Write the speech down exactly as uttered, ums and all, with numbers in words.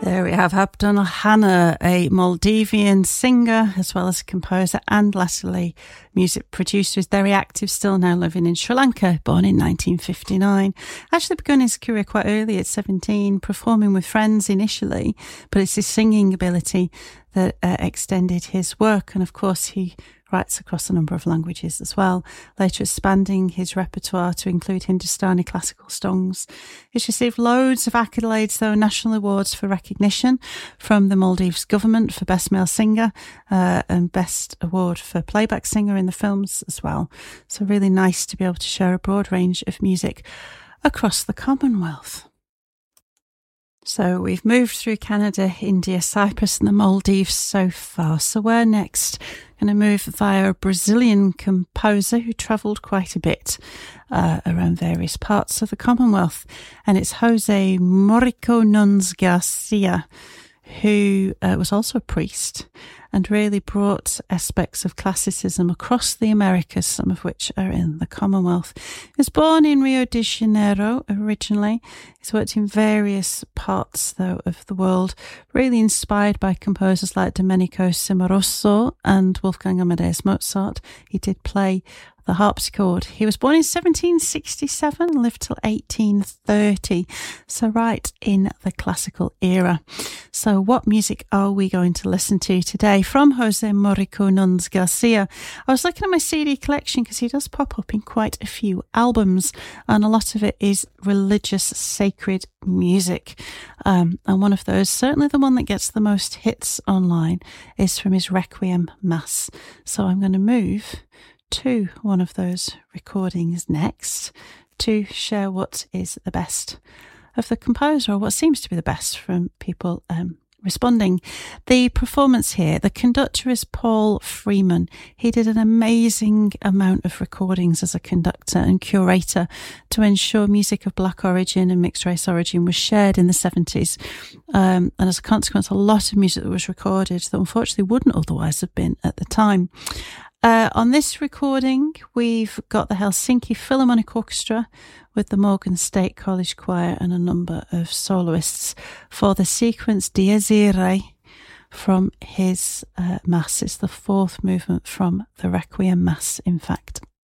There we have Abdul Hanna, a Maldivian singer as well as a composer and latterly music producer. Is very active still, now living in Sri Lanka, born in nineteen fifty-nine. Actually begun his career quite early at seventeen, performing with friends initially, but it's his singing ability that uh, extended his work, and of course he writes across a number of languages as well, later expanding his repertoire to include Hindustani classical songs. He's received loads of accolades, though, national awards for recognition from the Maldives government for Best Male Singer uh, and Best Award for Playback Singer in the films as well. So really nice to be able to share a broad range of music across the Commonwealth. So we've moved through Canada, India, Cyprus and the Maldives so far. So where next? Going to move via a Brazilian composer who travelled quite a bit uh, around various parts of the Commonwealth. And it's Jose Morico Nunes Garcia, who uh, was also a priest and really brought aspects of classicism across the Americas, some of which are in the Commonwealth. He was born in Rio de Janeiro originally. He's worked in various parts, though, of the world, really inspired by composers like Domenico Cimarosso and Wolfgang Amadeus Mozart. He did play the harpsichord. He was born in seventeen sixty-seven and lived till eighteen thirty, so right in the classical era. So what music are we going to listen to today from Jose Morico Nunes Garcia? I was looking at my C D collection because he does pop up in quite a few albums, and a lot of it is religious sacred music. Um, and one of those, certainly the one that gets the most hits online, is from his Requiem Mass. So I'm going to move to one of those recordings next to share what is the best of the composer, or what seems to be the best from people um, responding. The performance here, the conductor is Paul Freeman. He did an amazing amount of recordings as a conductor and curator to ensure music of black origin and mixed race origin was shared in the seventies. Um, and as a consequence, a lot of music that was recorded that unfortunately wouldn't otherwise have been at the time. Uh, on this recording, we've got the Helsinki Philharmonic Orchestra with the Morgan State College Choir and a number of soloists for the sequence Dies Irae from his uh, Mass. It's the fourth movement from the Requiem Mass, in fact.